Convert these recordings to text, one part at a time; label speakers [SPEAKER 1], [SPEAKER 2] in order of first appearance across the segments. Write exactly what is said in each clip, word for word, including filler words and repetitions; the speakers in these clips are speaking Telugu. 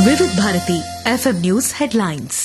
[SPEAKER 1] వివిధ భారతి ఎఫ్ఎం న్యూస్ హెడ్లైన్స్.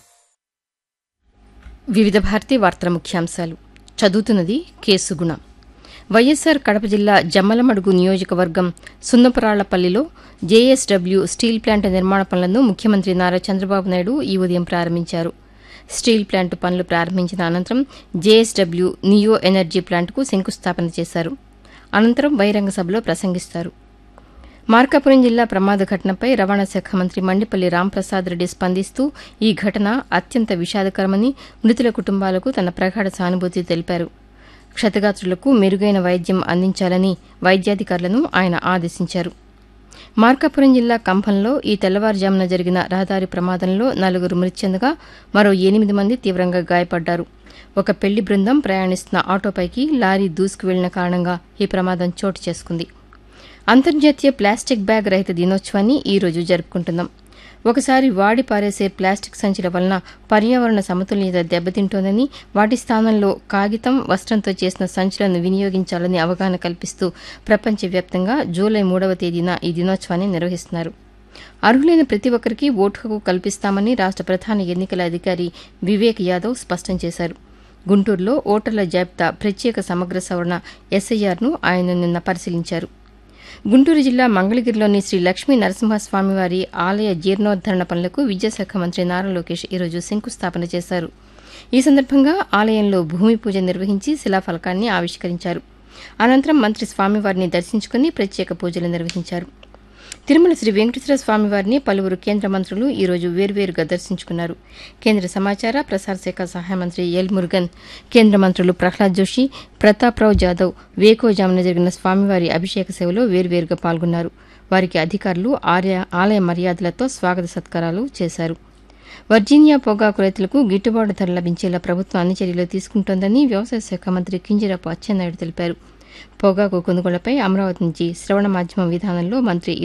[SPEAKER 2] వివిధ భారతి వార్తల ముఖ్యాంశాలు చదువుతున్నది కేసుగుణ. వైఎస్సార్ కడప జిల్లా జమ్మలమడుగు నియోజకవర్గం సున్నపురాళ్లపల్లిలో జేఎస్డబ్ల్యూ స్టీల్ ప్లాంట్ నిర్మాణ పనులను ముఖ్యమంత్రి నారా చంద్రబాబు నాయుడు ఈ ఉదయం ప్రారంభించారు. స్టీల్ ప్లాంట్ పనులు ప్రారంభించిన అనంతరం జేఎస్డబ్ల్యూ నియో ఎనర్జీ ప్లాంట్కు శంకుస్థాపన చేశారు. అనంతరం బహిరంగ సభలో ప్రసంగిస్తారు. మార్కాపురం జిల్లా ప్రమాద ఘటనపై రవాణా శాఖ మంత్రి మండిపల్లి రాంప్రసాద్ రెడ్డి స్పందిస్తూ ఈ ఘటన అత్యంత విషాదకరమని, మృతుల కుటుంబాలకు తన ప్రగాఢ సానుభూతి తెలిపారు. క్షతగాత్రులకు మెరుగైన వైద్యం అందించాలని వైద్యాధికారులను ఆయన ఆదేశించారు. మార్కాపురం జిల్లా కంభంలో ఈ తెల్లవారుజామున జరిగిన రహదారి ప్రమాదంలో నలుగురు మృతి చెందగా మరో ఎనిమిది మంది తీవ్రంగా గాయపడ్డారు. ఒక పెళ్లి బృందం ప్రయాణిస్తున్న ఆటోపైకి లారీ దూసుకు వెళ్లిన కారణంగా ఈ ప్రమాదం చోటు చేసుకుంది. అంతర్జాతీయ ప్లాస్టిక్ బ్యాగ్ రహిత దినోత్సవాన్ని ఈ రోజు జరుపుకుంటున్నాం. ఒకసారి వాడి పారేసే ప్లాస్టిక్ సంచుల వలన పర్యావరణ సమతుల్యత దెబ్బతింటోందని, వాటి స్థానంలో కాగితం, వస్త్రంతో చేసిన సంచులను వినియోగించాలని అవగాహన కల్పిస్తూ ప్రపంచవ్యాప్తంగా జూలై మూడవ తేదీన ఈ దినోత్సవాన్ని నిర్వహిస్తున్నారు. అర్హులైన ప్రతి ఒక్కరికి ఓటు హక్కు కల్పిస్తామని రాష్ట ప్రధాన ఎన్నికల అధికారి వివేక్ యాదవ్ స్పష్టం చేశారు. గుంటూరులో ఓటర్ల జాబితా ప్రత్యేక సమగ్ర సవరణ ఎస్ఐఆర్ను ఆయన నిన్న పరిశీలించారు. గుంటూరు జిల్లా మంగళగిరిలోని శ్రీ లక్ష్మీ నరసింహస్వామివారి ఆలయ జీర్ణోద్దరణ పనులకు విద్యాశాఖ మంత్రి నారా లోకేష్ ఈరోజు శంకుస్థాపన చేశారు. ఈ సందర్భంగా ఆలయంలో భూమి పూజ నిర్వహించి శిలాఫలకాన్ని ఆవిష్కరించారు. అనంతరం మంత్రి స్వామివారిని దర్శించుకుని ప్రత్యేక పూజలు నిర్వహించారు. తిరుమల శ్రీ వెంకటేశ్వర స్వామివారిని పలువురు కేంద్ర మంత్రులు ఈ రోజు వేర్వేరుగా దర్శించుకున్నారు. కేంద్ర సమాచార ప్రసార శాఖ సహాయ మంత్రి ఎల్ మురుగన్, కేంద్ర మంత్రులు ప్రహ్లాద్ జోషి, ప్రతాప్రావు జాదవ్ వేకోజామున జరిగిన స్వామివారి అభిషేక సేవలో వేర్వేరుగా పాల్గొన్నారు. వారికి అధికారులు ఆలయ మర్యాదలతో స్వాగత సత్కారాలు చేశారు. వర్జీనియా పొగాకు రైతులకు గిట్టుబాటు ధర లభించేలా ప్రభుత్వం అన్ని చర్యలు తీసుకుంటోందని వ్యవసాయ శాఖ మంత్రి కింజరాపు అచ్చెన్నాయుడు తెలిపారు. పొగాకు కొనుగోళ్లపై అమరావతి నుంచి శ్రవణ మాధ్యమం విధానంలో మంత్రి